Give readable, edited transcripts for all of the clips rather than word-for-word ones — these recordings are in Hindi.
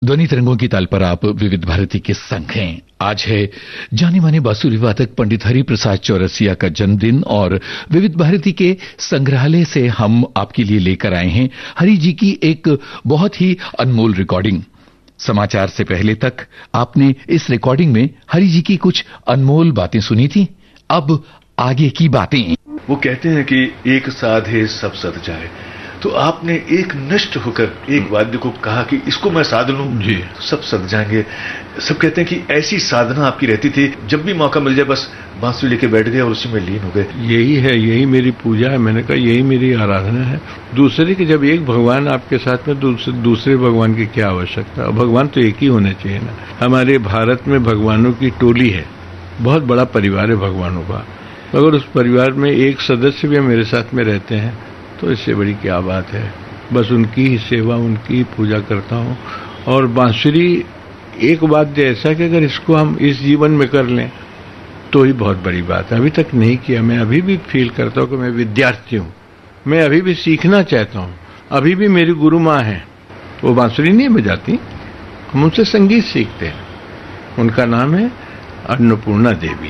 ध्वनि तरंगों की ताल पर आप विविध भारती के संग हैं। आज है जाने माने बांसुरी वादक पंडित हरि प्रसाद चौरसिया का जन्मदिन और विविध भारती के संग्रहालय से हम आपके लिए लेकर आए हैं हरि जी की एक बहुत ही अनमोल रिकॉर्डिंग। समाचार से पहले तक आपने इस रिकॉर्डिंग में हरि जी की कुछ अनमोल बातें सुनी थी। अब आगे की बातें। वो कहते हैं कि एक साधे सब सध जाए, तो आपने एक नष्ट होकर एक वाद्य को कहा कि इसको मैं साध लूं जी, तो सब सध जाएंगे। सब कहते हैं कि ऐसी साधना आपकी रहती थी, जब भी मौका मिल जाए बस बांसुरी लेके बैठ गए और उसी में लीन हो गए। यही है, यही मेरी पूजा है। मैंने कहा यही मेरी आराधना है। दूसरे की जब एक भगवान आपके साथ में दूसरे भगवान की क्या आवश्यकता। भगवान तो एक ही होने चाहिए ना। हमारे भारत में भगवानों की टोली है, बहुत बड़ा परिवार है भगवानों का। अगर उस परिवार में एक सदस्य भी मेरे साथ में रहते हैं तो इससे बड़ी क्या बात है। बस उनकी ही सेवा, उनकी ही पूजा करता हूँ। और बांसुरी एक वाद्य ऐसा कि अगर इसको हम इस जीवन में कर लें तो ही बहुत बड़ी बात है। अभी तक नहीं किया। मैं अभी भी फील करता हूँ कि मैं विद्यार्थी हूँ, मैं अभी भी सीखना चाहता हूँ। अभी भी मेरी गुरु माँ है, वो बांसुरी नहीं बजाती, हम उनसे संगीत सीखते हैं। उनका नाम है अन्नपूर्णा देवी।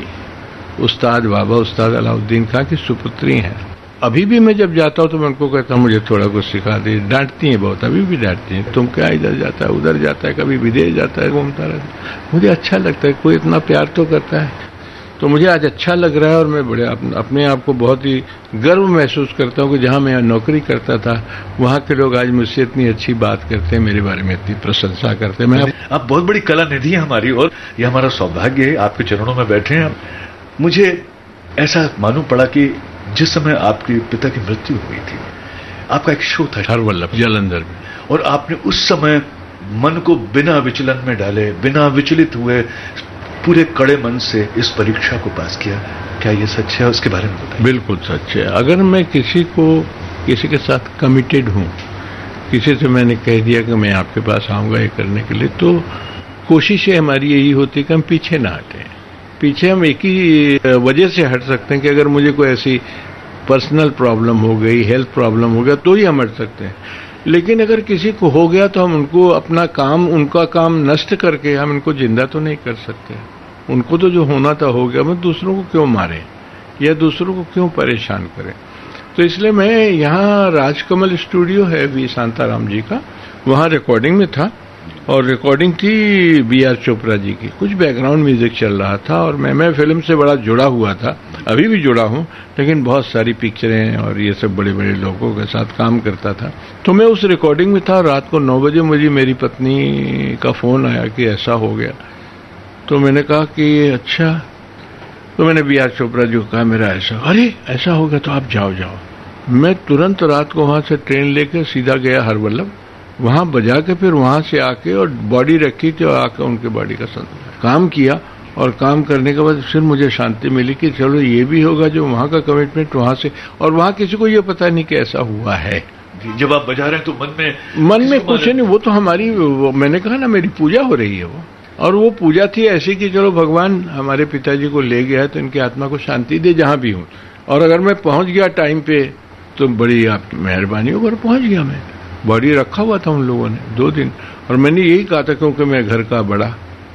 उस्ताद बाबा उस्ताद अलाउद्दीन खां की सुपुत्री हैं। अभी भी मैं जब जाता हूँ तो मैं उनको कहता हूँ मुझे थोड़ा कुछ सिखा दे। डांटती हैं बहुत, अभी भी डांटती हैं, तुम क्या इधर जाता है उधर जाता है, कभी विदेश जाता है, घूमता रहता है। मुझे अच्छा लगता है, कोई इतना प्यार तो करता है। तो मुझे आज अच्छा लग रहा है और मैं बड़े अपने आप को बहुत ही गर्व महसूस करता हूँ कि जहाँ मैं नौकरी करता था वहाँ के लोग आज मुझसे इतनी अच्छी बात करते हैं, मेरे बारे में इतनी प्रशंसा करते हैं। आप बहुत बड़ी कला निधि है हमारी, और ये हमारा सौभाग्य है आपके चरणों में बैठे हैं। मुझे ऐसा मालूम पड़ा कि जिस समय आपके पिता की मृत्यु हुई थी, आपका एक शो था हरवल्लभ जालंधर में, और आपने उस समय मन को बिना विचलन में डाले, बिना विचलित हुए, पूरे कड़े मन से इस परीक्षा को पास किया। क्या ये सच है? उसके बारे में बताइए। बिल्कुल सच है। अगर मैं किसी के साथ कमिटेड हूँ, किसी से मैंने कह दिया कि मैं आपके पास आऊंगा ये करने के लिए, तो कोशिशें हमारी यही होती है कि हम पीछे ना हटें। पीछे हम एक ही वजह से हट सकते हैं कि अगर मुझे कोई ऐसी पर्सनल प्रॉब्लम हो गई, हेल्थ प्रॉब्लम हो गया, तो ही हम हट सकते हैं। लेकिन अगर किसी को हो गया तो हम उनको अपना काम, उनका काम नष्ट करके हम इनको जिंदा तो नहीं कर सकते। उनको तो जो होना था हो गया, मैं दूसरों को क्यों मारें या दूसरों को क्यों परेशान करें। तो इसलिए मैं यहाँ राजकमल स्टूडियो है वी शांताराम जी का, वहाँ रिकॉर्डिंग में था। और रिकॉर्डिंग थी B.R. चोपड़ा जी की। कुछ बैकग्राउंड म्यूजिक चल रहा था और मैं फिल्म से बड़ा जुड़ा हुआ था, अभी भी जुड़ा हूँ, लेकिन बहुत सारी पिक्चरें और ये सब बड़े बड़े लोगों के साथ काम करता था। तो मैं उस रिकॉर्डिंग में था। रात को 9 बजे मुझे मेरी पत्नी का फोन आया कि ऐसा हो गया। तो मैंने कहा कि अच्छा। तो मैंने B.R. चोपड़ा जी को कहा मेरा ऐसा, अरे ऐसा हो गया तो आप जाओ। मैं तुरंत रात को वहां से ट्रेन लेकर सीधा गया हरवल्लभ, वहां बजा के फिर वहां से आके और बॉडी रखी थी और आके उनके बॉडी का काम किया। और काम करने के बाद फिर मुझे शांति मिली कि चलो ये भी होगा जो वहां का कमिटमेंट वहां से, और वहां किसी को ये पता नहीं कि ऐसा हुआ है। जब आप बजा रहे हैं तो मन में कुछ नहीं, वो तो हमारी, मैंने कहा ना, मेरी पूजा हो रही है वो। और वो पूजा थी ऐसी कि चलो भगवान हमारे पिताजी को ले गया है तो इनकी आत्मा को शांति दे जहां भी हूँ। और अगर मैं पहुंच गया टाइम पे तो बड़ी आपकी मेहरबानी हो, पहुंच गया। मैं बॉडी रखा हुआ था उन लोगों ने 2 दिन, और मैंने यही कहा था क्योंकि मैं घर का बड़ा,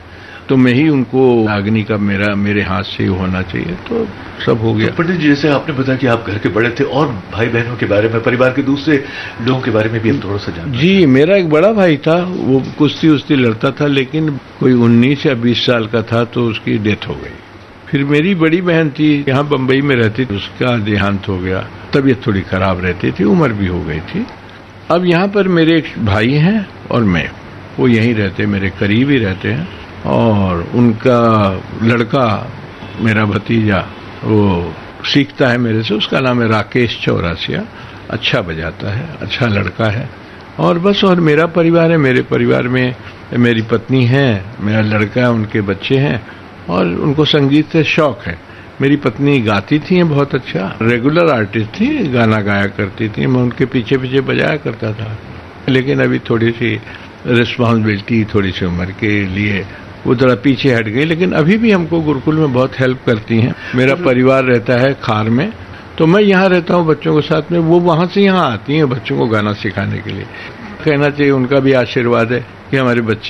तो मैं ही उनको अग्नि का मेरे हाथ से ही होना चाहिए। तो सब हो गया। तो पंडित जी, जैसे आपने बताया कि आप घर के बड़े थे, और भाई बहनों के बारे में, परिवार के दूसरे लोगों के बारे में भी हम थोड़ा सा जानते हैं। जी, मेरा एक बड़ा भाई था, वो कुश्ती उस्ती लड़ता था, लेकिन कोई 19 या 20 साल का था तो उसकी डेथ हो गई। फिर मेरी बड़ी बहन थी, यहाँ बम्बई में रहती थी, उसका देहांत हो गया। तबीयत थोड़ी खराब रहती थी, उम्र भी हो गई थी। अब यहाँ पर मेरे एक भाई हैं और मैं, वो यहीं रहते, मेरे करीब ही रहते हैं। और उनका लड़का, मेरा भतीजा, वो सीखता है मेरे से, उसका नाम है राकेश चौरसिया। अच्छा बजाता है, अच्छा लड़का है। और बस, और मेरा परिवार है। मेरे परिवार में मेरी पत्नी है, मेरा लड़का है, उनके बच्चे हैं, और उनको संगीत से शौक है। मेरी पत्नी गाती थी बहुत अच्छा, रेगुलर आर्टिस्ट थी, गाना गाया करती थी, मैं उनके पीछे पीछे बजाया करता था। लेकिन अभी थोड़ी सी रिस्पॉन्सिबिलिटी, थोड़ी सी उम्र के लिए वो थोड़ा पीछे हट गई, लेकिन अभी भी हमको गुरुकुल में बहुत हेल्प करती हैं। मेरा परिवार रहता है खार में, तो मैं यहाँ रहता हूँ बच्चों के साथ में, वो वहाँ से यहाँ आती हैं बच्चों को गाना सिखाने के लिए। कहना चाहिए उनका भी आशीर्वाद है कि हमारे बच्चे